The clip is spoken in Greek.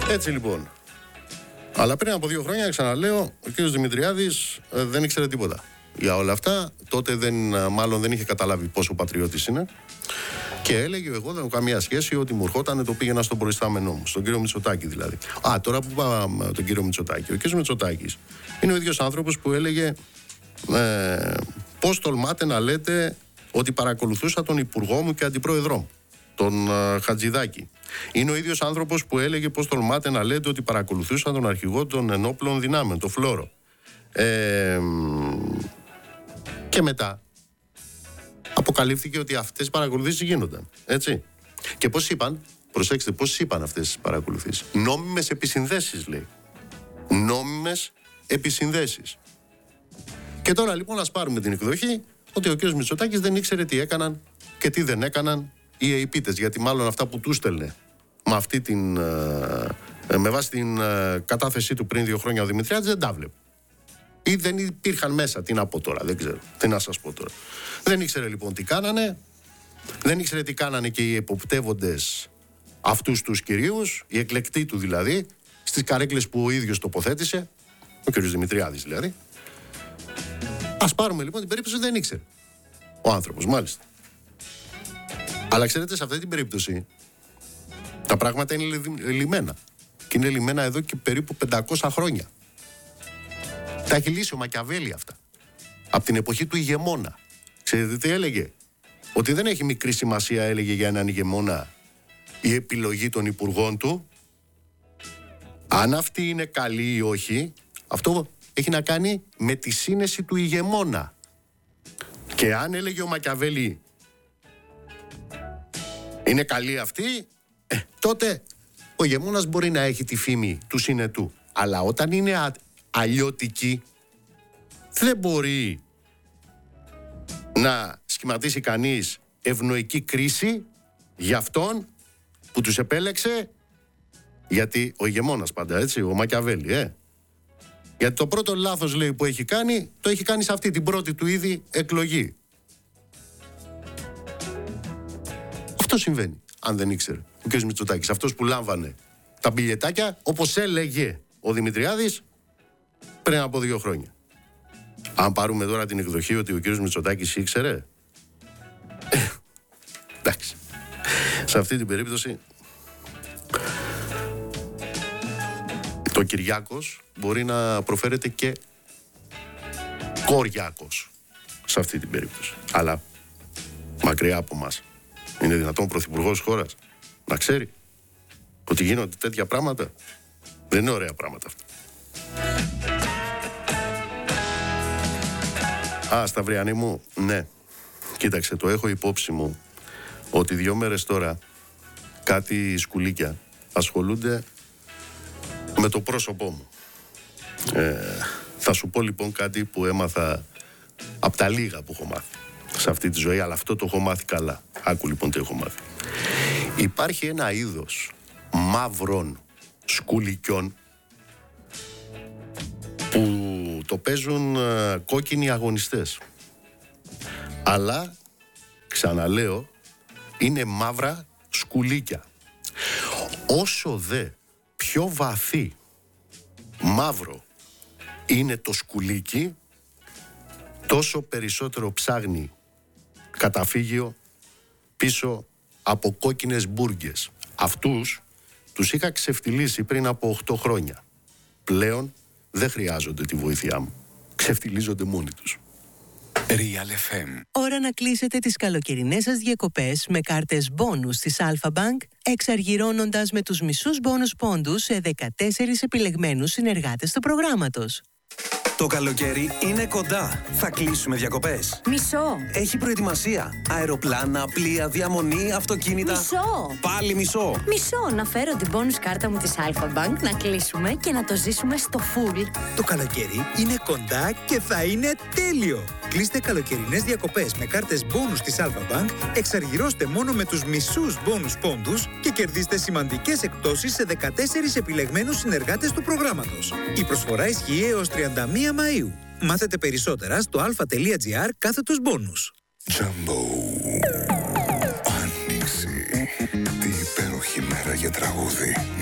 Έτσι λοιπόν. Αλλά πριν από 2 χρόνια, ξαναλέω, ο κ. Δημητριάδης δεν ήξερε τίποτα για όλα αυτά. Τότε μάλλον δεν είχε καταλάβει πόσο πατριώτης είναι. Και έλεγε: εγώ δεν έχω καμία σχέση, ότι μου ερχόταν το πήγαινα στον προϊστάμενό μου, στον κύριο Μητσοτάκη δηλαδή. Τώρα που πάμε τον κύριο Μητσοτάκη. Ο κ. Μητσοτάκης είναι ο ίδιος άνθρωπος που έλεγε: πώς τολμάτε να λέτε ότι παρακολουθούσα τον υπουργό μου και αντιπρόεδρό μου, τον Χατζηδάκη. Είναι ο ίδιος άνθρωπος που έλεγε: πώς τολμάτε να λέτε ότι παρακολουθούσα τον αρχηγό των ενόπλων δυνάμεων, τον Φλόρο. Και μετά αποκαλύφθηκε ότι αυτές οι παρακολουθήσεις γίνονταν. Έτσι. Και πώς είπαν, προσέξτε, πώς είπαν αυτές τις παρακολουθήσεις. Νόμιμες επισυνδέσεις, λέει. Νόμιμες επισυνδέσεις. Και τώρα λοιπόν ας πάρουμε την εκδοχή ότι ο κ. Μητσοτάκης δεν ήξερε τι έκαναν και τι δεν έκαναν οι αιπίτες. Γιατί μάλλον αυτά που του στέλνε με βάση την κατάθεσή του πριν 2 χρόνια ο Δημητριάδης δεν τα βλέπω. Ή δεν υπήρχαν μέσα, τι να πω τώρα, δεν ξέρω, τι να σας πω τώρα. Δεν ήξερε λοιπόν τι κάνανε, δεν ήξερε τι κάνανε και οι εποπτεύοντες αυτούς τους κυρίους, οι εκλεκτοί του δηλαδή, στις καρέκλες που ο ίδιος τοποθέτησε, ο κ. Δημητριάδης δηλαδή. Ας πάρουμε λοιπόν την περίπτωση δεν ήξερε ο άνθρωπος, μάλιστα. Αλλά ξέρετε, σε αυτή την περίπτωση τα πράγματα είναι λυμμένα. Και είναι λυμμένα εδώ και περίπου 500 χρόνια. Τα έχει λύσει ο Μακιαβέλη αυτά. Από την εποχή του ηγεμόνα. Ξέρετε τι έλεγε? Ότι δεν έχει μικρή σημασία, έλεγε, για έναν ηγεμόνα η επιλογή των υπουργών του. Αν αυτή είναι καλή ή όχι, αυτό έχει να κάνει με τη σύνεση του ηγεμόνα. Και αν έλεγε ο Μακιαβέλη είναι καλή αυτή, τότε ο ηγεμόνας μπορεί να έχει τη φήμη του συνετού. Αλλά όταν είναι αλλιώτικη, δεν μπορεί να σχηματίσει κανείς ευνοϊκή κρίση για αυτόν που τους επέλεξε, γιατί ο ηγεμόνας πάντα, έτσι, ο Μακιαβέλη, γιατί το πρώτο λάθος, λέει, που έχει κάνει, το έχει κάνει σε αυτή την πρώτη του ήδη εκλογή. Αυτό συμβαίνει, αν δεν ήξερε ο κ. Μητσοτάκης, αυτός που λάμβανε τα μπιλιετάκια, όπως έλεγε ο Δημητριάδης πριν από 2 χρόνια. Αν πάρουμε τώρα την εκδοχή ότι ο κ. Μητσοτάκης ήξερε, εντάξει, σε αυτή την περίπτωση το Κυριάκος μπορεί να προφέρεται και Κοριάκος σε αυτή την περίπτωση. Αλλά μακριά από μας. Είναι δυνατόν πρωθυπουργός χώρας να ξέρει ότι γίνονται τέτοια πράγματα? Δεν είναι ωραία πράγματα αυτά. Σταυριανή μου, ναι. Κοίταξε, το έχω υπόψη μου ότι 2 μέρες τώρα κάτι σκουλίκια ασχολούνται με το πρόσωπό μου. Θα σου πω λοιπόν κάτι που έμαθα από τα λίγα που έχω μάθει σε αυτή τη ζωή, αλλά αυτό το έχω μάθει καλά. Άκου λοιπόν τι έχω μάθει. Υπάρχει ένα είδος μαύρων σκουλικιών που το παίζουν κόκκινοι αγωνιστές. Αλλά, ξαναλέω, είναι μαύρα σκουλίκια. Όσο δε πιο βαθύ μαύρο είναι το σκουλίκι, τόσο περισσότερο ψάχνει καταφύγιο πίσω από κόκκινες μπουργκες. Αυτούς τους είχα ξεφτυλίσει πριν από 8 χρόνια. Πλέον δεν χρειάζονται τη βοήθειά μου. Ξεφτυλίζονται μόνοι τους. Real FM. Ώρα να κλείσετε τις καλοκαιρινές σας διακοπές με κάρτες μπόνους της Alpha Bank, εξαργυρώνοντας με τους μισούς μπόνους πόντους σε 14 επιλεγμένους συνεργάτες του προγράμματος. Το καλοκαίρι είναι κοντά. Θα κλείσουμε διακοπές. Μισό. Έχει προετοιμασία. Αεροπλάνα, πλοία, διαμονή, αυτοκίνητα. Μισό. Πάλι μισό. Μισό. Να φέρω την bonus κάρτα μου της Alpha Bank, να κλείσουμε και να το ζήσουμε στο full. Το καλοκαίρι είναι κοντά και θα είναι τέλειο. Κλείστε καλοκαιρινές διακοπές με κάρτες bonus της Alpha Bank, εξαργυρώστε μόνο με τους μισούς bonus πόντους και κερδίστε σημαντικές εκπτώσεις σε 14 επιλεγμένους συνεργάτες του προγράμματος. Η προσφορά ισχύει έως 31 Μαΐου. Μάθετε περισσότερα στο alpha.gr/bonus. Jumbo. Άνοιξη. Τι υπέροχη μέρα για τραγούδι.